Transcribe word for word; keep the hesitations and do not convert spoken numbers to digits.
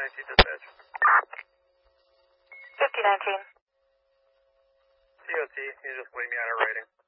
nineteen dispatch. fifty nineteen. T O T, you just wait me on it writing.